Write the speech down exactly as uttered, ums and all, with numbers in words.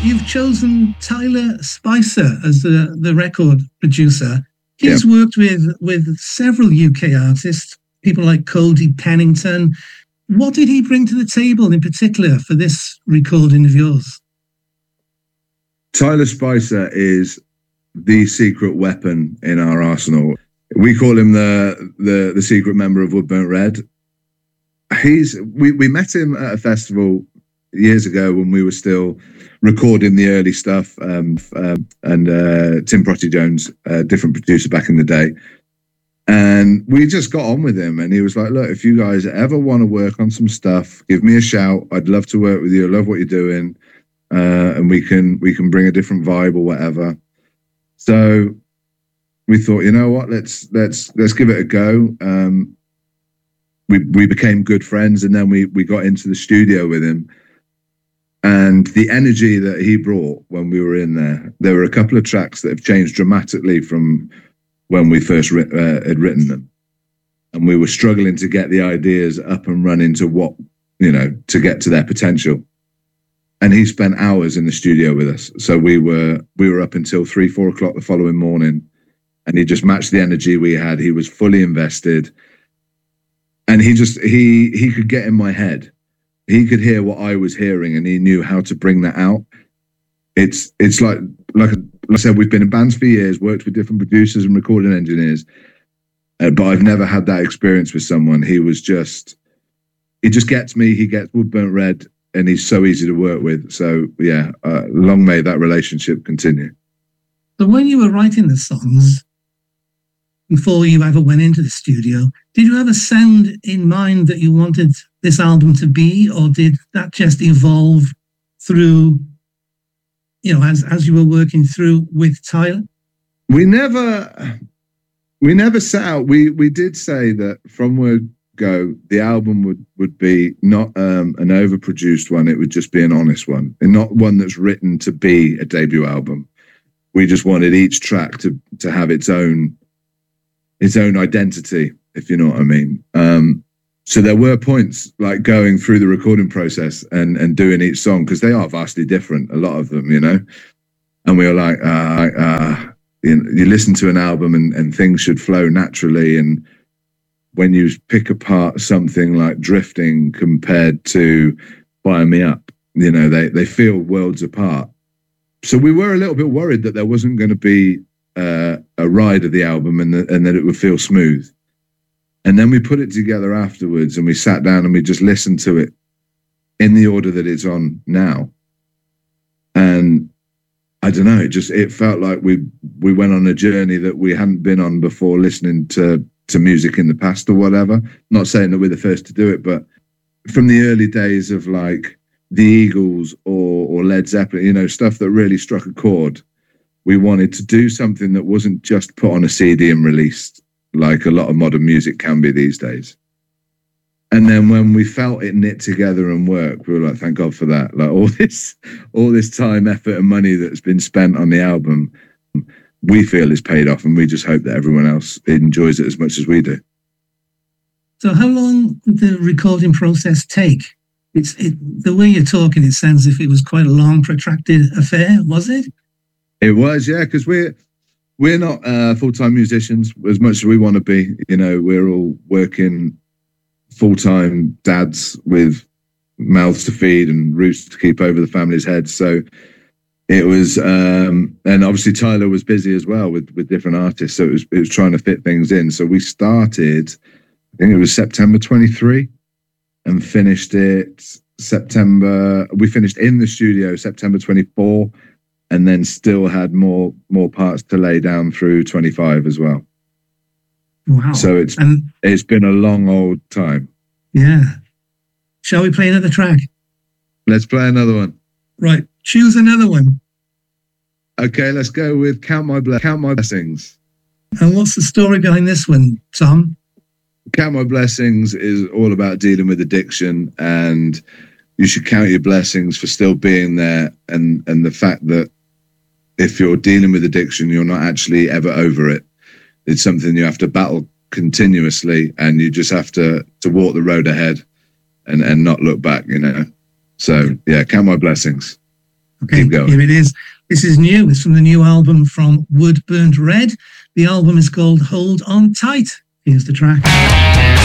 you've chosen Tyler Spicer as the, the record producer. He's yeah. worked with, with several U K artists, people like Cody Pennington. What did he bring to the table in particular for this recording of yours? Tyler Spicer is the secret weapon in our arsenal. We call him the the, the secret member of Woodburnt Red. He's we, we met him at a festival years ago when we were still recording the early stuff, um, um, and uh, Tim Protty Jones, a different producer back in the day. And we just got on with him, and he was like, look, if you guys ever want to work on some stuff, give me a shout. I'd love to work with you. I love what you're doing. Uh, and we can we can bring a different vibe or whatever. So we thought, you know what, let's let's let's give it a go. Um, we we became good friends, and then we we got into the studio with him. And the energy that he brought when we were in there, there were a couple of tracks that have changed dramatically from when we first ri- uh, had written them. And we were struggling to get the ideas up and running to what, you know, to get to their potential. And he spent hours in the studio with us. So we were we were up until three, four o'clock the following morning, and he just matched the energy we had. He was fully invested. And he just, he he could get in my head. He could hear what I was hearing, and he knew how to bring that out. It's it's like, like I said, we've been in bands for years, worked with different producers and recording engineers, uh, but I've never had that experience with someone. He was just, he just gets me, he gets Woodburnt Red, and he's so easy to work with. So yeah, uh, long may that relationship continue. So when you were writing the songs, before you ever went into the studio, did you have a sound in mind that you wanted this album to be, or did that just evolve through, you know, as as you were working through with Tyler? We never, we never set out. We we did say that from word go, the album would would be not um, an overproduced one. It would just be an honest one, and not one that's written to be a debut album. We just wanted each track to to have its own its own identity, if you know what I mean. Um, so there were points like going through the recording process and, and doing each song, because they are vastly different, a lot of them, you know. And we were like, uh, uh, you, know, you listen to an album and, and things should flow naturally. And when you pick apart something like Drifting compared to Fire Me Up, you know, they, they feel worlds apart. So we were a little bit worried that there wasn't going to be uh, a ride of the album, and, the, and that it would feel smooth. And then we put it together afterwards, and we sat down and we just listened to it in the order that it's on now. And I don't know, it just, it felt like we we went on a journey that we hadn't been on before, listening to, to music in the past or whatever. Not saying that we're the first to do it, but from the early days of like the Eagles or, or Led Zeppelin, you know, stuff that really struck a chord, we wanted to do something that wasn't just put on a C D and released, like a lot of modern music can be these days. And then when we felt it knit together and work, we were like, thank God for that. Like all this, all this time, effort and money that's been spent on the album, we feel is paid off, and we just hope that everyone else enjoys it as much as we do. So how long did the recording process take? It's it, the way you're talking, it sounds as if it was quite a long, protracted affair, was it? It was, yeah, because we're, We're not uh, full-time musicians as much as we want to be. You know, we're all working full-time dads with mouths to feed and roofs to keep over the family's heads. So it was, um, and obviously Tyler was busy as well with, with different artists. So it was, it was trying to fit things in. So we started, I think it was September twenty-three, and finished it September, we finished in the studio September twenty-four, and then still had more more parts to lay down through twenty-five as well. Wow. So it's and, it's been a long old time. Yeah. Shall we play another track? Let's play another one. Right. Choose another one. Okay, let's go with Count My Ble- Count My Blessings. And what's the story behind this one, Tom? Count My Blessings is all about dealing with addiction, and you should count your blessings for still being there, and, and the fact that if you're dealing with addiction, you're not actually ever over it. It's something you have to battle continuously, and you just have to, to walk the road ahead and, and not look back, you know. So, yeah, count my blessings. Okay, Keep going. here it is. This is new. It's from the new album from Wood Burnt Red. The album is called Hold On Tight. Here's the track.